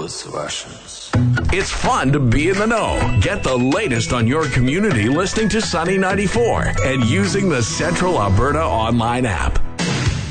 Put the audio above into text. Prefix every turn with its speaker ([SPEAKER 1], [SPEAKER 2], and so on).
[SPEAKER 1] those Russians.
[SPEAKER 2] It's fun to be in the know. Get the latest on your community listening to Sunny 94 and using the Central Alberta online app.